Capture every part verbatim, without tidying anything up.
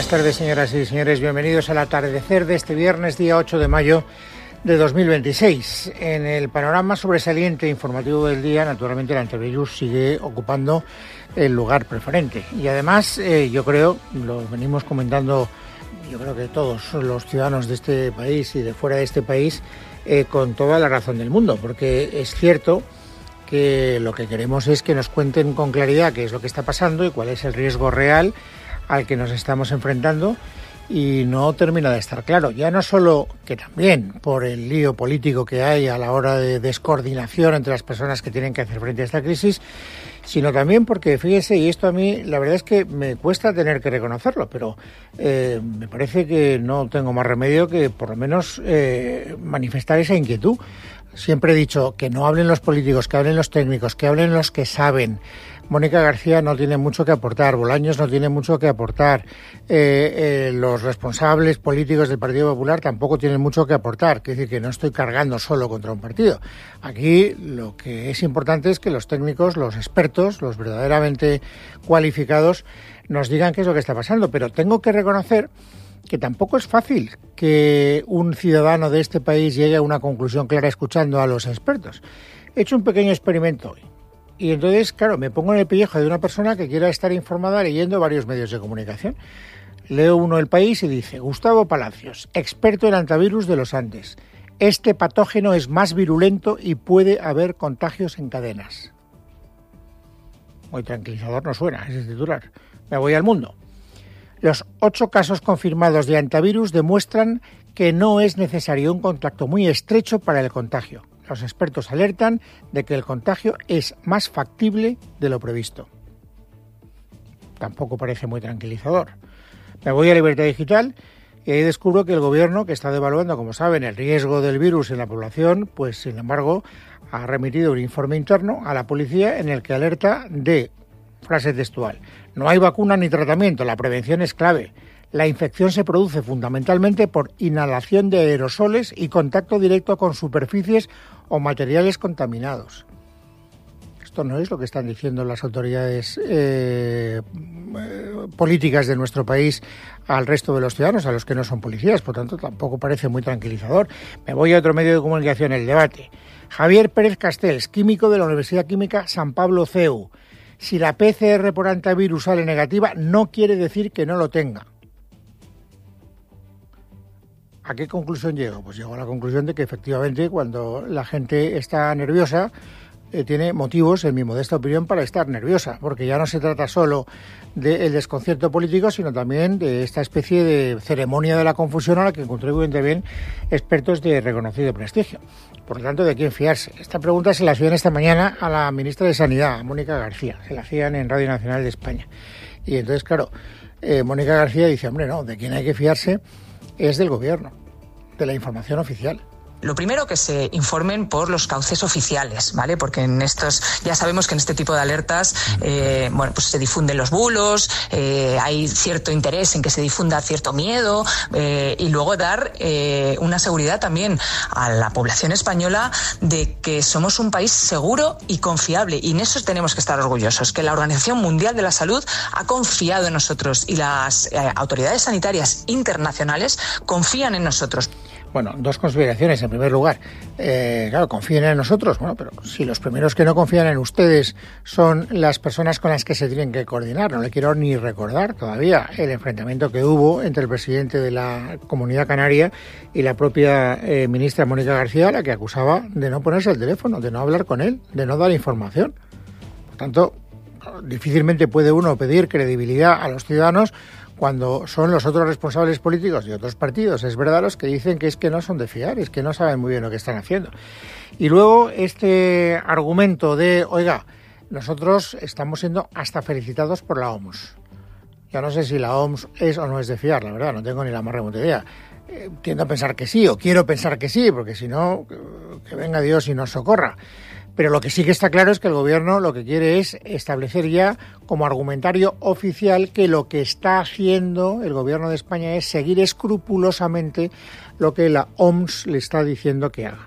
Buenas tardes, señoras y señores. Bienvenidos al atardecer de este viernes, día ocho de mayo de dos mil veintiséis. En el panorama sobresaliente informativo del día, naturalmente el antivirus sigue ocupando el lugar preferente. Y además, eh, yo creo, lo venimos comentando, yo creo que todos los ciudadanos de este país y de fuera de este país, eh, con toda la razón del mundo, porque es cierto que lo que queremos es que nos cuenten con claridad qué es lo que está pasando y cuál es el riesgo real al que nos estamos enfrentando, y no termina de estar claro. Ya no solo que también por el lío político que hay a la hora de descoordinación entre las personas que tienen que hacer frente a esta crisis, sino también porque, fíjese, y esto a mí la verdad es que me cuesta tener que reconocerlo, pero eh, me parece que no tengo más remedio que por lo menos eh, manifestar esa inquietud. Siempre he dicho que no hablen los políticos, que hablen los técnicos, que hablen los que saben. Mónica García no tiene mucho que aportar, Bolaños no tiene mucho que aportar, eh, eh, los responsables políticos del Partido Popular tampoco tienen mucho que aportar. Quiere decir que no estoy cargando solo contra un partido. Aquí lo que es importante es que los técnicos, los expertos, los verdaderamente cualificados nos digan qué es lo que está pasando, pero tengo que reconocer que tampoco es fácil que un ciudadano de este país llegue a una conclusión clara escuchando a los expertos. He hecho un pequeño experimento hoy. Y entonces, claro, me pongo en el pellejo de una persona que quiera estar informada leyendo varios medios de comunicación. Leo uno El País y dice: Gustavo Palacios, experto en antivirus de los Andes. Este patógeno es más virulento y puede haber contagios en cadenas. Muy tranquilizador no suena ese titular. Me voy al Mundo. Los ocho casos confirmados de antivirus demuestran que no es necesario un contacto muy estrecho para el contagio. Los expertos alertan de que el contagio es más factible de lo previsto. Tampoco parece muy tranquilizador. Me voy a Libertad Digital y ahí descubro que el gobierno, que está devaluando, como saben, el riesgo del virus en la población, pues sin embargo ha remitido un informe interno a la policía en el que alerta de, frase textual: no hay vacuna ni tratamiento, la prevención es clave. La infección se produce fundamentalmente por inhalación de aerosoles y contacto directo con superficies o materiales contaminados. Esto no es lo que están diciendo las autoridades eh, políticas de nuestro país al resto de los ciudadanos, a los que no son policías, por tanto tampoco parece muy tranquilizador. Me voy a otro medio de comunicación, El Debate. Javier Pérez Castells, químico de la Universidad Química San Pablo C E U. Si la P C R por antivirus sale negativa, no quiere decir que no lo tenga. ¿A qué conclusión llego? Pues llego a la conclusión de que efectivamente cuando la gente está nerviosa eh, tiene motivos, en mi modesta opinión, para estar nerviosa, porque ya no se trata solo del desconcierto político, sino también de esta especie de ceremonia de la confusión a la que contribuyen también expertos de reconocido prestigio. Por lo tanto, ¿de quién fiarse? Esta pregunta se la hacían esta mañana a la ministra de Sanidad, a Mónica García, se la hacían en Radio Nacional de España. Y entonces, claro, eh, Mónica García dice, hombre, no, de quién hay que fiarse es del gobierno, de la información oficial. Lo primero, que se informen por los cauces oficiales, ¿vale? Porque en estos, ya sabemos que en este tipo de alertas, eh, bueno, pues se difunden los bulos, eh, hay cierto interés en que se difunda cierto miedo, eh, y luego dar eh, una seguridad también a la población española de que somos un país seguro y confiable, y en eso tenemos que estar orgullosos, que la Organización Mundial de la Salud ha confiado en nosotros y las eh, autoridades sanitarias internacionales confían en nosotros. Bueno, dos consideraciones. En primer lugar, eh, claro, confíen en nosotros. Bueno, pero si los primeros que no confían en ustedes son las personas con las que se tienen que coordinar, no le quiero ni recordar todavía el enfrentamiento que hubo entre el presidente de la Comunidad Canaria y la propia eh, ministra Mónica García, la que acusaba de no ponerse el teléfono, de no hablar con él, de no dar información. Por tanto, difícilmente puede uno pedir credibilidad a los ciudadanos cuando son los otros responsables políticos de otros partidos, es verdad, los que dicen que es que no son de fiar, es que no saben muy bien lo que están haciendo. Y luego este argumento de, oiga, nosotros estamos siendo hasta felicitados por la O M S. Ya no sé si la O M S es o no es de fiar, la verdad, no tengo ni la más remota idea. Eh, tiendo a pensar que sí, o quiero pensar que sí, porque si no, que venga Dios y nos socorra. Pero lo que sí que está claro es que el gobierno lo que quiere es establecer ya como argumentario oficial que lo que está haciendo el gobierno de España es seguir escrupulosamente lo que la O M S le está diciendo que haga.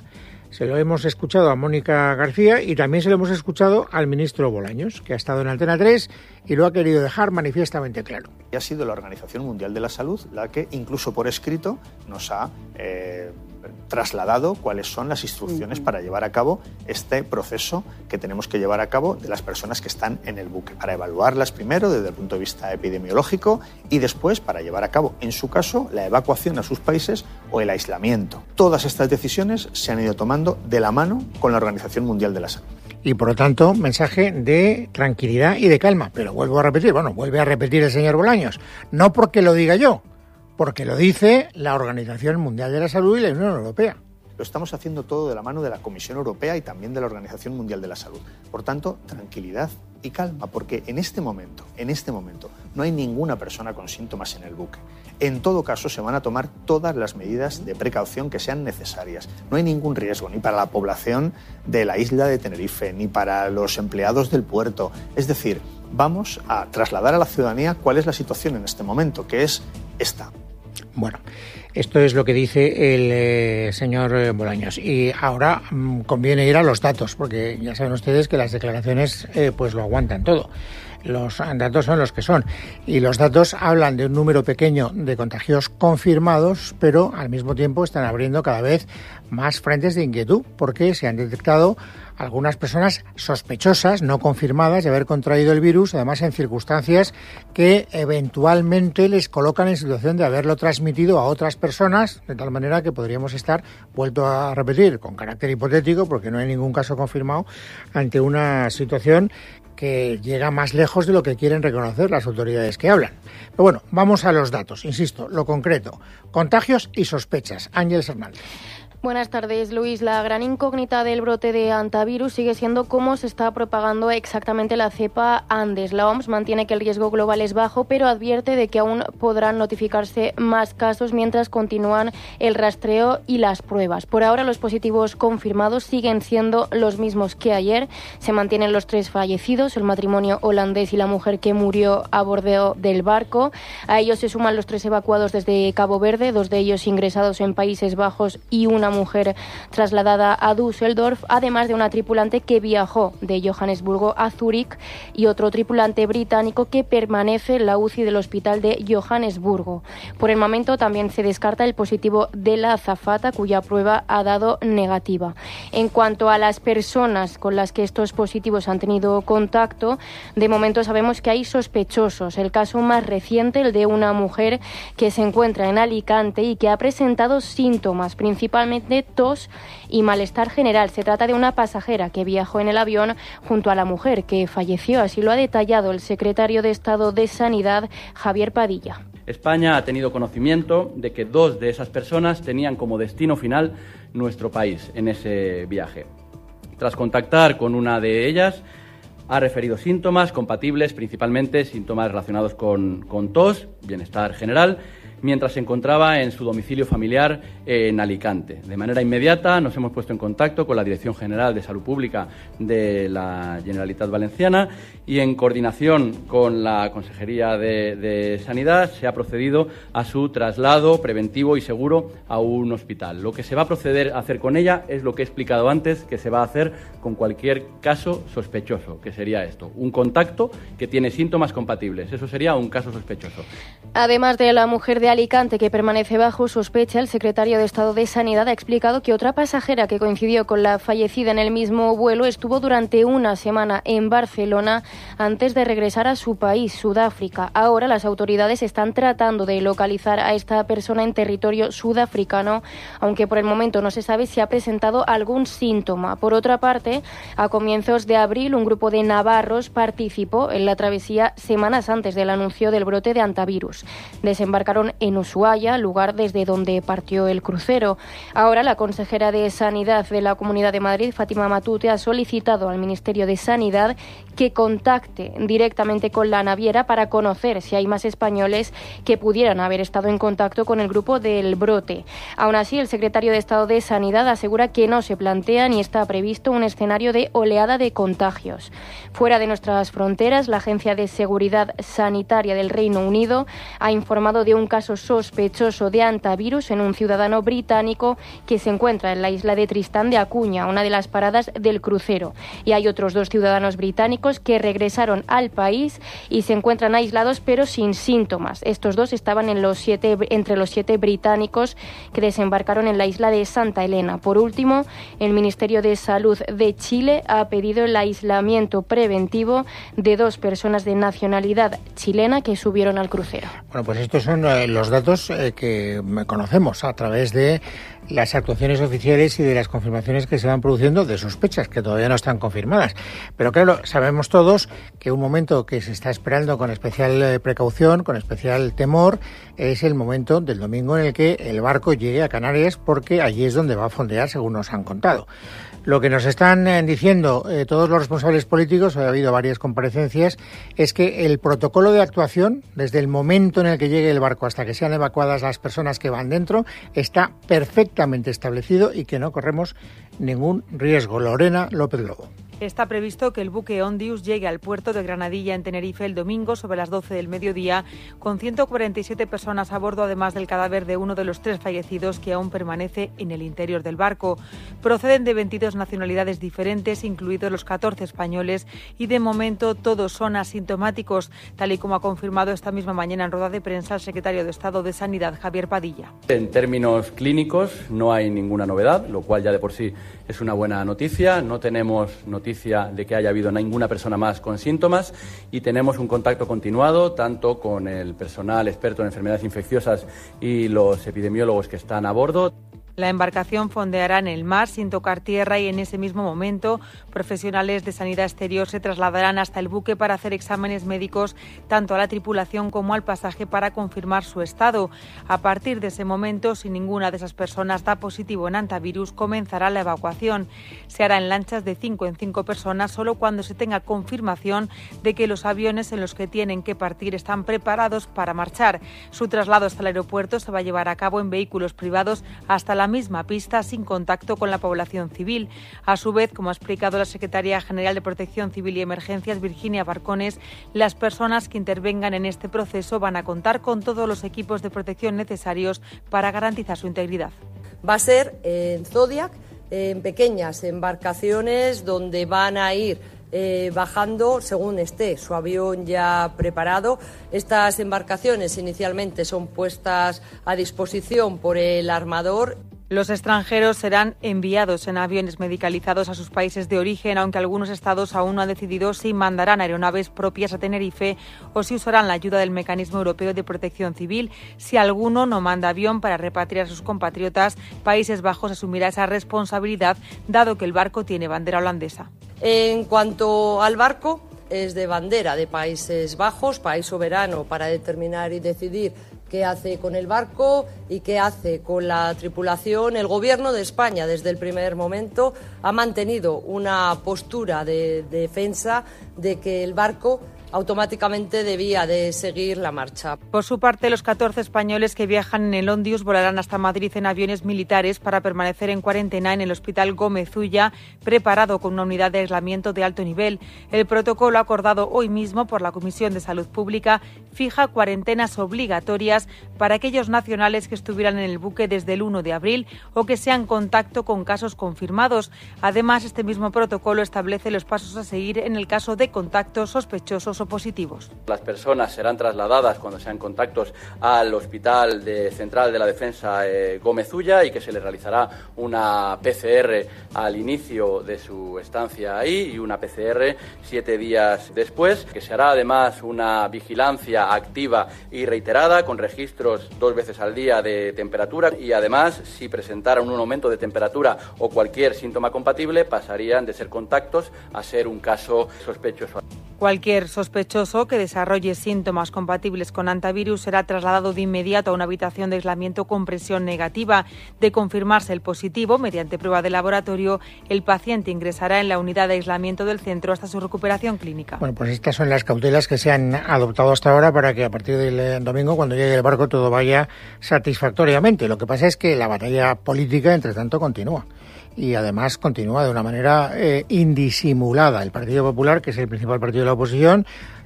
Se lo hemos escuchado a Mónica García y también se lo hemos escuchado al ministro Bolaños, que ha estado en Antena tres y lo ha querido dejar manifiestamente claro. Ha sido la Organización Mundial de la Salud la que, incluso por escrito, nos ha eh, trasladado cuáles son las instrucciones para llevar a cabo este proceso que tenemos que llevar a cabo de las personas que están en el buque, para evaluarlas primero desde el punto de vista epidemiológico y después para llevar a cabo, en su caso, la evacuación a sus países o el aislamiento. Todas estas decisiones se han ido tomando de la mano con la Organización Mundial de la Salud. Y por lo tanto, mensaje de tranquilidad y de calma. Pero vuelvo a repetir, bueno, vuelve a repetir el señor Bolaños, no porque lo diga yo, porque lo dice la Organización Mundial de la Salud y la Unión Europea. Lo estamos haciendo todo de la mano de la Comisión Europea y también de la Organización Mundial de la Salud. Por tanto, tranquilidad y calma, porque en este momento, en este momento, no hay ninguna persona con síntomas en el buque. En todo caso, se van a tomar todas las medidas de precaución que sean necesarias. No hay ningún riesgo, ni para la población de la isla de Tenerife, ni para los empleados del puerto. Es decir, vamos a trasladar a la ciudadanía cuál es la situación en este momento, que es esta. Bueno, esto es lo que dice el eh, señor Bolaños. Y ahora mmm, conviene ir a los datos, porque ya saben ustedes que las declaraciones eh, pues lo aguantan todo. Los datos son los que son. Y los datos hablan de un número pequeño de contagios confirmados, pero al mismo tiempo están abriendo cada vez más frentes de inquietud, porque se han detectado algunas personas sospechosas, no confirmadas, de haber contraído el virus, además en circunstancias que eventualmente les colocan en situación de haberlo transmitido a otras personas, de tal manera que podríamos estar, vuelto a repetir, con carácter hipotético, porque no hay ningún caso confirmado, ante una situación que llega más lejos de lo que quieren reconocer las autoridades que hablan. Pero bueno, vamos a los datos, insisto, lo concreto. Contagios y sospechas. Ángeles Hernández. Buenas tardes, Luis. La gran incógnita del brote de hantavirus sigue siendo cómo se está propagando exactamente la cepa Andes. La O M S mantiene que el riesgo global es bajo, pero advierte de que aún podrán notificarse más casos mientras continúan el rastreo y las pruebas. Por ahora, los positivos confirmados siguen siendo los mismos que ayer. Se mantienen los tres fallecidos, el matrimonio holandés y la mujer que murió a bordo del barco. A ellos se suman los tres evacuados desde Cabo Verde, dos de ellos ingresados en Países Bajos y una mujer trasladada a Düsseldorf, además de una tripulante que viajó de Johannesburgo a Zúrich y otro tripulante británico que permanece en la U C I del hospital de Johannesburgo. Por el momento también se descarta el positivo de la azafata, cuya prueba ha dado negativa. En cuanto a las personas con las que estos positivos han tenido contacto, de momento sabemos que hay sospechosos. El caso más reciente, el de una mujer que se encuentra en Alicante y que ha presentado síntomas, principalmente de tos y malestar general. Se trata de una pasajera que viajó en el avión junto a la mujer que falleció. Así lo ha detallado el secretario de Estado de Sanidad, Javier Padilla. España ha tenido conocimiento de que dos de esas personas tenían como destino final nuestro país en ese viaje. Tras contactar con una de ellas, ha referido síntomas compatibles, principalmente síntomas relacionados con, con tos, bienestar general, mientras se encontraba en su domicilio familiar en Alicante. De manera inmediata nos hemos puesto en contacto con la Dirección General de Salud Pública de la Generalitat Valenciana y en coordinación con la Consejería de, de Sanidad se ha procedido a su traslado preventivo y seguro a un hospital. Lo que se va a proceder a hacer con ella es lo que he explicado antes, que se va a hacer con cualquier caso sospechoso, que sería esto, un contacto que tiene síntomas compatibles. Eso sería un caso sospechoso. Además de la mujer de Alicante, que permanece bajo sospecha, el secretario de Estado de Sanidad ha explicado que otra pasajera que coincidió con la fallecida en el mismo vuelo estuvo durante una semana en Barcelona antes de regresar a su país, Sudáfrica. Ahora las autoridades están tratando de localizar a esta persona en territorio sudafricano, aunque por el momento no se sabe si ha presentado algún síntoma. Por otra parte, a comienzos de abril, un grupo de navarros participó en la travesía semanas antes del anuncio del brote de hantavirus. Desembarcaron en Ushuaia, lugar desde donde partió el crucero. Ahora la consejera de Sanidad de la Comunidad de Madrid, Fátima Matute, ha solicitado al Ministerio de Sanidad que contacte directamente con la naviera para conocer si hay más españoles que pudieran haber estado en contacto con el grupo del brote. Aún así, el secretario de Estado de Sanidad asegura que no se plantea ni está previsto un escenario de oleada de contagios. Fuera de nuestras fronteras, la Agencia de Seguridad Sanitaria del Reino Unido ha informado de un caso caso sospechoso de hantavirus en un ciudadano británico que se encuentra en la isla de Tristán de Acuña, una de las paradas del crucero. Y hay otros dos ciudadanos británicos que regresaron al país y se encuentran aislados pero sin síntomas. Estos dos estaban en los siete, entre los siete británicos que desembarcaron en la isla de Santa Elena. Por último, el Ministerio de Salud de Chile ha pedido el aislamiento preventivo de dos personas de nacionalidad chilena que subieron al crucero. Bueno, pues estos son eh, los datos eh, que conocemos a través de las actuaciones oficiales y de las confirmaciones que se van produciendo de sospechas que todavía no están confirmadas. Pero claro, sabemos todos que un momento que se está esperando con especial eh, precaución, con especial temor, es el momento del domingo en el que el barco llegue a Canarias, porque allí es donde va a fondear, según nos han contado. Lo que nos están eh, diciendo eh, todos los responsables políticos, ha habido varias comparecencias, es que el protocolo de actuación, desde el momento en el que llegue el barco hasta que sean evacuadas las personas que van dentro, está perfectamente establecido y que no corremos ningún riesgo. Lorena López Lobo. Está previsto que el buque Ondius llegue al puerto de Granadilla, en Tenerife, el domingo sobre las doce del mediodía, con ciento cuarenta y siete personas a bordo, además del cadáver de uno de los tres fallecidos que aún permanece en el interior del barco. Proceden de veintidós nacionalidades diferentes, incluidos los catorce españoles, y de momento todos son asintomáticos, tal y como ha confirmado esta misma mañana en rueda de prensa el secretario de Estado de Sanidad, Javier Padilla. En términos clínicos no hay ninguna novedad, lo cual ya de por sí es una buena noticia. No tenemos noticia de que haya habido ninguna persona más con síntomas y tenemos un contacto continuado tanto con el personal experto en enfermedades infecciosas y los epidemiólogos que están a bordo. La embarcación fondeará en el mar sin tocar tierra y en ese mismo momento profesionales de sanidad exterior se trasladarán hasta el buque para hacer exámenes médicos tanto a la tripulación como al pasaje para confirmar su estado. A partir de ese momento, si ninguna de esas personas da positivo en hantavirus, comenzará la evacuación. Se hará en lanchas de cinco en cinco personas solo cuando se tenga confirmación de que los aviones en los que tienen que partir están preparados para marchar. Su traslado hasta el aeropuerto se va a llevar a cabo en vehículos privados hasta la misma pista, sin contacto con la población civil. A su vez, como ha explicado la secretaria general de Protección Civil y Emergencias, Virginia Barcones, las personas que intervengan en este proceso van a contar con todos los equipos de protección necesarios para garantizar su integridad. Va a ser en Zodiac, en pequeñas embarcaciones donde van a ir Eh, bajando según esté su avión ya preparado. Estas embarcaciones inicialmente son puestas a disposición por el armador. Los extranjeros serán enviados en aviones medicalizados a sus países de origen, aunque algunos estados aún no han decidido si mandarán aeronaves propias a Tenerife o si usarán la ayuda del Mecanismo Europeo de Protección Civil. Si alguno no manda avión para repatriar a sus compatriotas, Países Bajos asumirá esa responsabilidad, dado que el barco tiene bandera holandesa. En cuanto al barco, es de bandera de Países Bajos, país soberano para determinar y decidir qué hace con el barco y qué hace con la tripulación. El Gobierno de España, desde el primer momento, ha mantenido una postura de, de defensa de que el barco automáticamente debía de seguir la marcha. Por su parte, los catorce españoles que viajan en el Ondius volarán hasta Madrid en aviones militares para permanecer en cuarentena en el Hospital Gómez Ulla, preparado con una unidad de aislamiento de alto nivel. El protocolo acordado hoy mismo por la Comisión de Salud Pública fija cuarentenas obligatorias para aquellos nacionales que estuvieran en el buque desde el uno de abril o que sean contacto con casos confirmados. Además, este mismo protocolo establece los pasos a seguir en el caso de contactos sospechosos o positivos. Las personas serán trasladadas cuando sean contactos al Hospital de Central de la Defensa eh, Gómez Ulla y que se les realizará una P C R al inicio de su estancia ahí y una P C R siete días después, que se hará además una vigilancia activa y reiterada con registros dos veces al día de temperatura y además si presentaran un aumento de temperatura o cualquier síntoma compatible pasarían de ser contactos a ser un caso sospechoso. Cualquier sospechoso que desarrolle síntomas compatibles con hantavirus será trasladado de inmediato a una habitación de aislamiento con presión negativa. De confirmarse el positivo, mediante prueba de laboratorio, el paciente ingresará en la unidad de aislamiento del centro hasta su recuperación clínica. Bueno, pues estas son las cautelas que se han adoptado hasta ahora para que a partir del domingo, cuando llegue el barco, todo vaya satisfactoriamente. Lo que pasa es que la batalla política, entre tanto, continúa. Y además continúa de una manera eh, indisimulada. El Partido Popular, que es el principal partido de la oposición,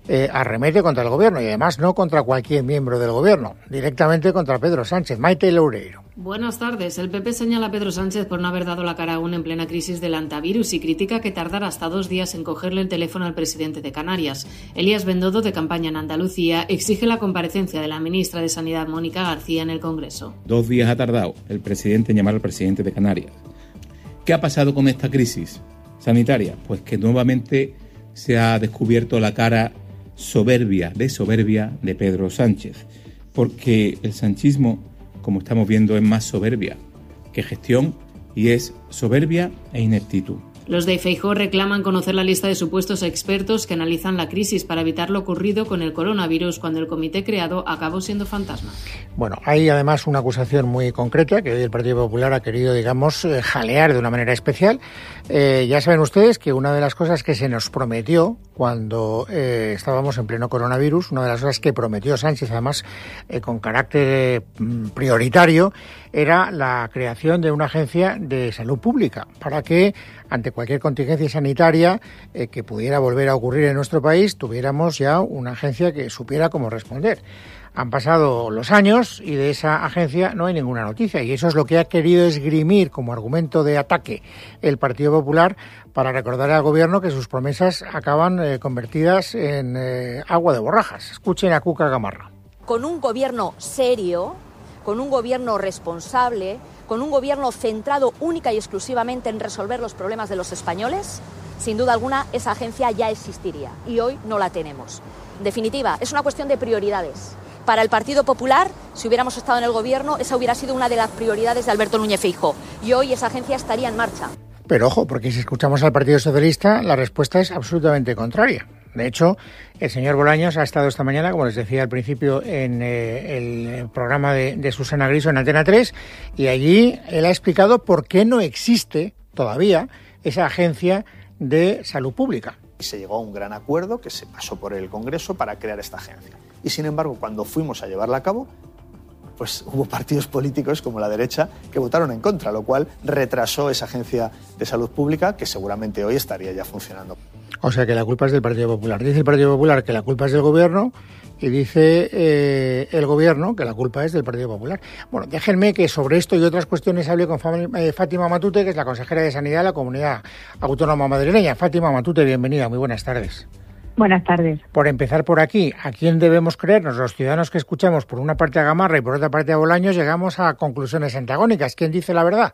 eh, arremete contra el gobierno y además no contra cualquier miembro del gobierno, directamente contra Pedro Sánchez. Maite Loureiro. Buenas tardes. El P P señala a Pedro Sánchez por no haber dado la cara aún en plena crisis del antivirus y critica que tardara hasta dos días en cogerle el teléfono al presidente de Canarias. Elías Bendodo, de campaña en Andalucía, exige la comparecencia de la ministra de Sanidad, Mónica García, en el Congreso. Dos días ha tardado el presidente en llamar al presidente de Canarias. ¿Qué ha pasado con esta crisis sanitaria? Pues que nuevamente se ha descubierto la cara soberbia, de soberbia de Pedro Sánchez, porque el sanchismo, como estamos viendo, es más soberbia que gestión y es soberbia e ineptitud. Los de Feijóo reclaman conocer la lista de supuestos expertos que analizan la crisis para evitar lo ocurrido con el coronavirus cuando el comité creado acabó siendo fantasma. Bueno, hay además una acusación muy concreta que hoy el Partido Popular ha querido, digamos, jalear de una manera especial. Eh, ya saben ustedes que una de las cosas que se nos prometió cuando eh, estábamos en pleno coronavirus, una de las cosas que prometió Sánchez, además eh, con carácter eh, prioritario, era la creación de una agencia de salud pública para que ante cualquier contingencia sanitaria eh, que pudiera volver a ocurrir en nuestro país, tuviéramos ya una agencia que supiera cómo responder. Han pasado los años y de esa agencia no hay ninguna noticia, y eso es lo que ha querido esgrimir como argumento de ataque el Partido Popular para recordar al Gobierno que sus promesas acaban eh, convertidas en eh, agua de borrajas. Escuchen a Cuca Gamarra. Con un Gobierno serio, con un Gobierno responsable, con un Gobierno centrado única y exclusivamente en resolver los problemas de los españoles, sin duda alguna esa agencia ya existiría y hoy no la tenemos. En definitiva, es una cuestión de prioridades. Para el Partido Popular, si hubiéramos estado en el Gobierno, esa hubiera sido una de las prioridades de Alberto Núñez Feijóo y hoy esa agencia estaría en marcha. Pero ojo, porque si escuchamos al Partido Socialista, la respuesta es absolutamente contraria. De hecho, el señor Bolaños ha estado esta mañana, como les decía al principio, en eh, el programa de, de Susana Griso en Antena tres, y allí él ha explicado por qué no existe todavía esa agencia de salud pública. Y se llegó a un gran acuerdo que se pasó por el Congreso para crear esta agencia. Y sin embargo, cuando fuimos a llevarla a cabo, pues hubo partidos políticos como la derecha que votaron en contra, lo cual retrasó esa agencia de salud pública que seguramente hoy estaría ya funcionando. O sea que la culpa es del Partido Popular. Dice el Partido Popular que la culpa es del Gobierno y dice eh, el Gobierno que la culpa es del Partido Popular. Bueno, déjenme que sobre esto y otras cuestiones hable con Fátima Matute, que es la consejera de Sanidad de la Comunidad Autónoma Madrileña. Fátima Matute, bienvenida, muy buenas tardes. Buenas tardes. Por empezar por aquí, ¿a quién debemos creernos? Los ciudadanos que escuchamos por una parte a Gamarra y por otra parte a Bolaños llegamos a conclusiones antagónicas. ¿Quién dice la verdad?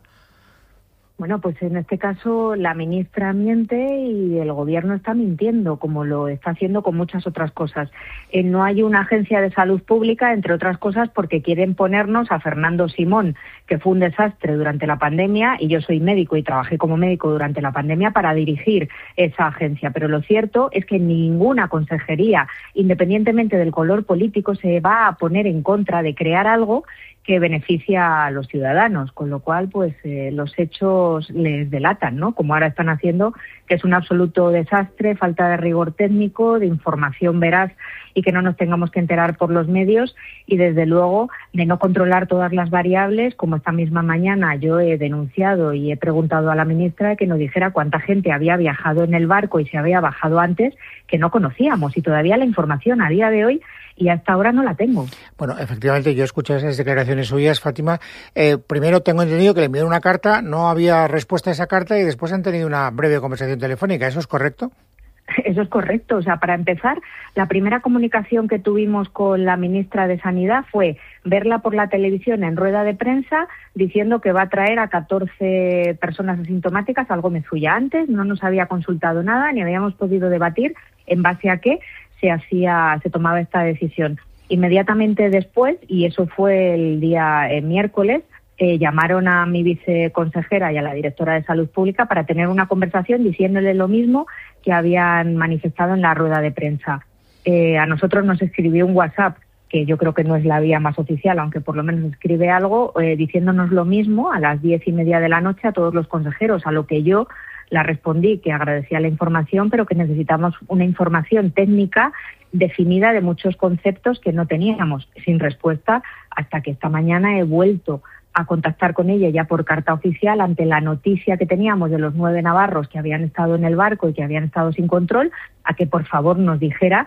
Bueno, pues en este caso la ministra miente y el Gobierno está mintiendo, como lo está haciendo con muchas otras cosas. Eh, no hay una agencia de salud pública, entre otras cosas, porque quieren ponernos a Fernando Simón, que fue un desastre durante la pandemia, y yo soy médico y trabajé como médico durante la pandemia para dirigir esa agencia. Pero lo cierto es que ninguna consejería, independientemente del color político, se va a poner en contra de crear algo que beneficia a los ciudadanos, con lo cual pues eh, los hechos les delatan, ¿no? Como ahora están haciendo, que es un absoluto desastre, falta de rigor técnico, de información veraz y que no nos tengamos que enterar por los medios, y desde luego de no controlar todas las variables, como esta misma mañana yo he denunciado y he preguntado a la ministra que nos dijera cuánta gente había viajado en el barco y se había bajado antes, que no conocíamos, y todavía la información a día de hoy y hasta ahora no la tengo. Bueno, efectivamente, yo escuché esas declaraciones suyas, Fátima. Eh, primero tengo entendido que le enviaron una carta, no había respuesta a esa carta y después han tenido una breve conversación telefónica. ¿Eso es correcto? Eso es correcto. O sea, para empezar, la primera comunicación que tuvimos con la ministra de Sanidad fue verla por la televisión en rueda de prensa diciendo que va a traer a catorce personas asintomáticas al Gómez Ulla. Antes no nos había consultado nada ni habíamos podido debatir en base a qué se hacía, se tomaba esta decisión. Inmediatamente después, y eso fue el día eh, miércoles, eh, llamaron a mi viceconsejera y a la directora de Salud Pública para tener una conversación diciéndole lo mismo que habían manifestado en la rueda de prensa. Eh, a nosotros nos escribió un WhatsApp, que yo creo que no es la vía más oficial, aunque por lo menos escribe algo, eh, diciéndonos lo mismo a las diez y media de la noche a todos los consejeros, a lo que yo la respondí que agradecía la información, pero que necesitamos una información técnica definida de muchos conceptos que no teníamos, sin respuesta, hasta que esta mañana he vuelto a contactar con ella ya por carta oficial ante la noticia que teníamos de los nueve navarros que habían estado en el barco y que habían estado sin control, a que por favor nos dijera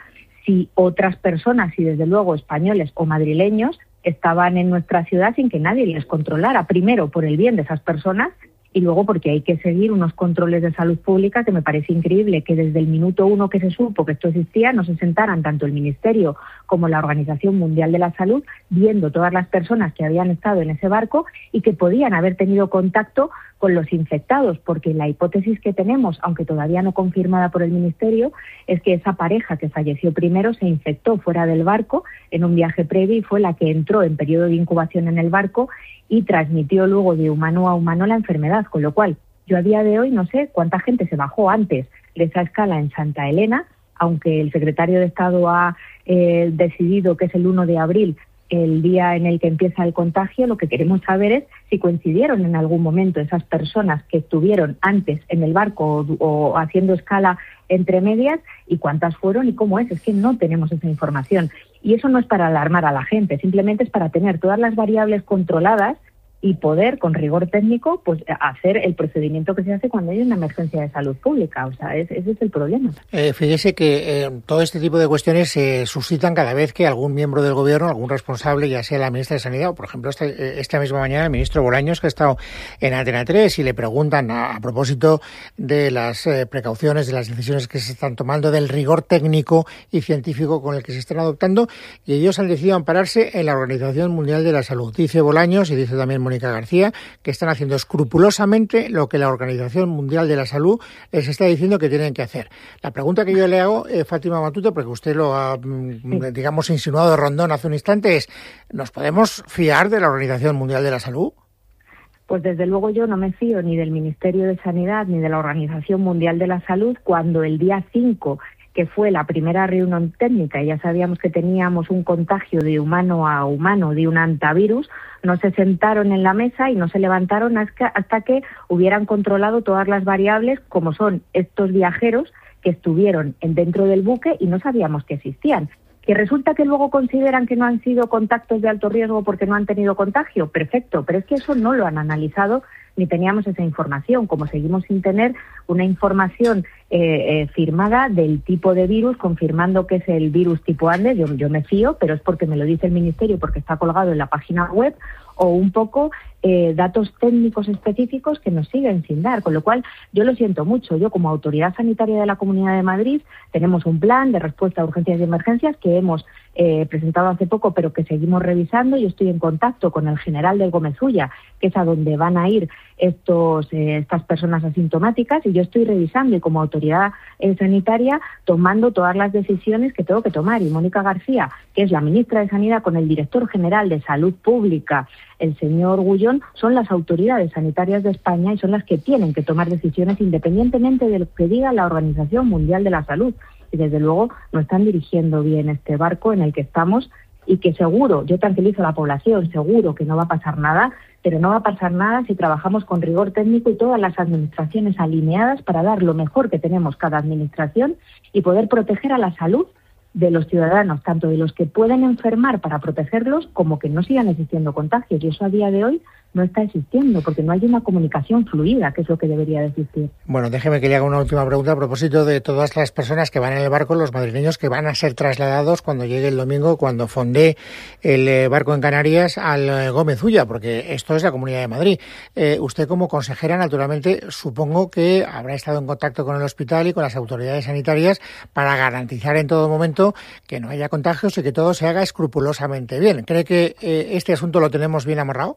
si otras personas, y desde luego españoles o madrileños, estaban en nuestra ciudad sin que nadie les controlara, primero por el bien de esas personas y luego porque hay que seguir unos controles de salud pública que me parece increíble que desde el minuto uno que se supo que esto existía no se sentaran tanto el Ministerio como la Organización Mundial de la Salud viendo todas las personas que habían estado en ese barco y que podían haber tenido contacto con los infectados, porque la hipótesis que tenemos, aunque todavía no confirmada por el Ministerio, es que esa pareja que falleció primero se infectó fuera del barco en un viaje previo y fue la que entró en periodo de incubación en el barco y transmitió luego de humano a humano la enfermedad, con lo cual yo a día de hoy no sé cuánta gente se bajó antes de esa escala en Santa Elena, aunque el secretario de Estado ha eh, decidido que es el uno de abril el día en el que empieza el contagio. Lo que queremos saber es si coincidieron en algún momento esas personas que estuvieron antes en el barco o, o haciendo escala entre medias y cuántas fueron y cómo es. Es que no tenemos esa información. Y eso no es para alarmar a la gente, simplemente es para tener todas las variables controladas y poder, con rigor técnico, pues hacer el procedimiento que se hace cuando hay una emergencia de salud pública. O sea, es, ese es el problema. Eh, fíjese que eh, todo este tipo de cuestiones se suscitan cada vez que algún miembro del Gobierno, algún responsable, ya sea la ministra de Sanidad o, por ejemplo, esta, esta misma mañana el ministro Bolaños, que ha estado en Antena tres, y le preguntan a, a propósito de las eh, precauciones, de las decisiones que se están tomando, del rigor técnico y científico con el que se están adoptando, y ellos han decidido ampararse en la Organización Mundial de la Salud. Dice Bolaños, y dice también Mónica García, que están haciendo escrupulosamente lo que la Organización Mundial de la Salud les está diciendo que tienen que hacer. La pregunta que yo le hago, eh, Fátima Matute, porque usted lo ha, mm, digamos, insinuado de rondón hace un instante, es, ¿nos podemos fiar de la Organización Mundial de la Salud? Pues desde luego yo no me fío ni del Ministerio de Sanidad ni de la Organización Mundial de la Salud cuando el día cinco, que fue la primera reunión técnica, y ya sabíamos que teníamos un contagio de humano a humano de un hantavirus, no se sentaron en la mesa y no se levantaron hasta que hubieran controlado todas las variables, como son estos viajeros que estuvieron dentro del buque y no sabíamos que existían. Que resulta que luego consideran que no han sido contactos de alto riesgo porque no han tenido contagio, perfecto, pero es que eso no lo han analizado ni teníamos esa información, como seguimos sin tener una información eh, eh, firmada del tipo de virus, confirmando que es el virus tipo Andes. Yo, yo me fío, pero es porque me lo dice el Ministerio, porque está colgado en la página web, o un poco eh, datos técnicos específicos que nos siguen sin dar, con lo cual yo lo siento mucho. Yo, como Autoridad Sanitaria de la Comunidad de Madrid, tenemos un plan de respuesta a urgencias y emergencias que hemos eh, presentado hace poco, pero que seguimos revisando. Yo estoy en contacto con el general del Gómez Ulla, que es a donde van a ir estos eh, estas personas asintomáticas, y yo estoy revisando y como autoridad eh, sanitaria tomando todas las decisiones que tengo que tomar. Y Mónica García, que es la ministra de Sanidad, con el director general de Salud Pública, el señor Gullón, son las autoridades sanitarias de España y son las que tienen que tomar decisiones independientemente de lo que diga la Organización Mundial de la Salud. Y desde luego no están dirigiendo bien este barco en el que estamos, y que seguro, yo tranquilizo a la población, seguro que no va a pasar nada, pero no va a pasar nada si trabajamos con rigor técnico y todas las administraciones alineadas para dar lo mejor que tenemos cada administración y poder proteger a la salud de los ciudadanos, tanto de los que pueden enfermar para protegerlos como que no sigan existiendo contagios. Y eso a día de hoy no está existiendo porque no hay una comunicación fluida, que es lo que debería de existir. Bueno, déjeme que le haga una última pregunta a propósito de todas las personas que van en el barco, los madrileños que van a ser trasladados cuando llegue el domingo, cuando fondee el barco en Canarias al Gómez Ulla, porque esto es la Comunidad de Madrid. Eh, usted, como consejera, naturalmente, supongo que habrá estado en contacto con el hospital y con las autoridades sanitarias para garantizar en todo momento que no haya contagios y que todo se haga escrupulosamente bien. ¿Cree que eh, este asunto lo tenemos bien amarrado?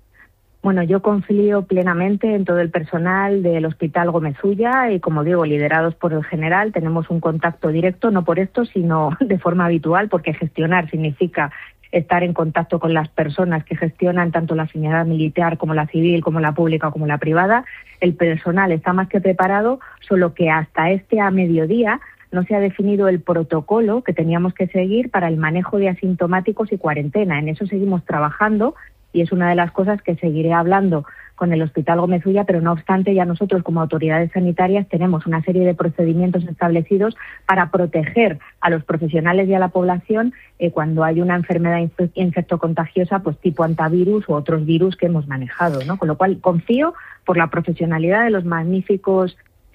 Bueno, yo confío plenamente en todo el personal del Hospital Gómez Ulla y, como digo, liderados por el general, tenemos un contacto directo, no por esto, sino de forma habitual, porque gestionar significa estar en contacto con las personas que gestionan tanto la sanidad militar como la civil, como la pública, como la privada. El personal está más que preparado, solo que hasta este a mediodía no se ha definido el protocolo que teníamos que seguir para el manejo de asintomáticos y cuarentena. En eso seguimos trabajando y es una de las cosas que seguiré hablando con el Hospital Gómez Ulla, pero no obstante ya nosotros como autoridades sanitarias tenemos una serie de procedimientos establecidos para proteger a los profesionales y a la población eh, cuando hay una enfermedad inf- infectocontagiosa, pues tipo hantavirus u otros virus que hemos manejado, ¿no? Con lo cual confío por la profesionalidad de los magníficos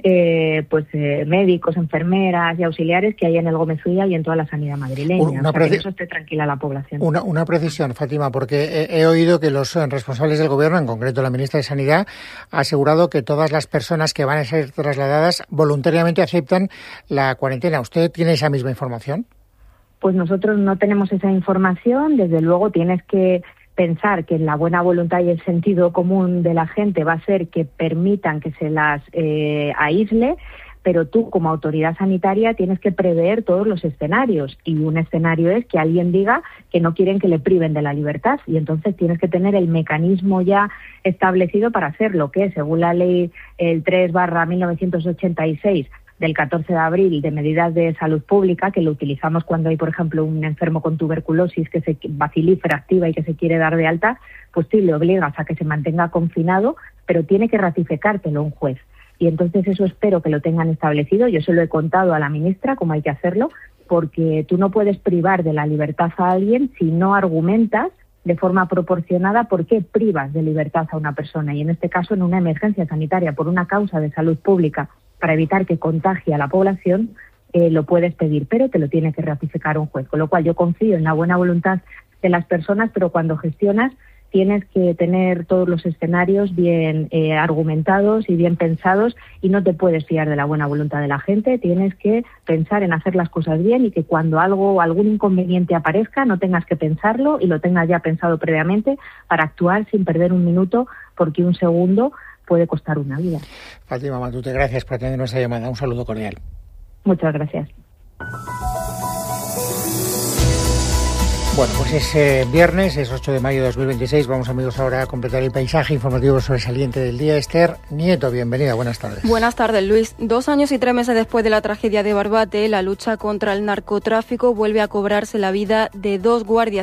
eh, pues eh, médicos, enfermeras y auxiliares que hay en el Gómez Ulla y en toda la sanidad madrileña. Una o sea, que preci- eso esté tranquila la población. Una, una precisión, Fátima, porque he, he oído que los responsables del Gobierno, en concreto la ministra de Sanidad, ha asegurado que todas las personas que van a ser trasladadas voluntariamente aceptan la cuarentena. ¿Usted tiene esa misma información? Pues nosotros no tenemos esa información. Desde luego tienes que pensar que la buena voluntad y el sentido común de la gente va a ser que permitan que se las eh, aísle, pero tú como autoridad sanitaria tienes que prever todos los escenarios, y un escenario es que alguien diga que no quieren que le priven de la libertad, y entonces tienes que tener el mecanismo ya establecido para hacerlo, que según la ley el tres barra mil novecientos ochenta y seis del catorce de abril de medidas de salud pública, que lo utilizamos cuando hay, por ejemplo, un enfermo con tuberculosis que se bacilífera activa y que se quiere dar de alta, pues sí, le obligas a que se mantenga confinado, pero tiene que ratificártelo un juez. Y entonces eso espero que lo tengan establecido. Yo se lo he contado a la ministra cómo hay que hacerlo, porque tú no puedes privar de la libertad a alguien si no argumentas de forma proporcionada por qué privas de libertad a una persona. Y en este caso, en una emergencia sanitaria por una causa de salud pública, para evitar que contagie a la población, eh, lo puedes pedir, pero te lo tiene que ratificar un juez. Con lo cual yo confío en la buena voluntad de las personas, pero cuando gestionas tienes que tener todos los escenarios bien eh, argumentados y bien pensados, y no te puedes fiar de la buena voluntad de la gente. Tienes que pensar en hacer las cosas bien, y que cuando algo, algún inconveniente aparezca, no tengas que pensarlo y lo tengas ya pensado previamente para actuar sin perder un minuto, porque un segundo puede costar una vida. Fátima Matute, gracias por atender nuestra llamada. Un saludo cordial. Muchas gracias. Bueno, pues es eh, viernes, es ocho de mayo de dos mil veintiséis. Vamos, amigos, ahora a completar el paisaje informativo sobresaliente del día. Esther Nieto, bienvenida, buenas tardes. Buenas tardes, Luis. Dos años y tres meses después de la tragedia de Barbate, la lucha contra el narcotráfico vuelve a cobrarse la vida de dos guardias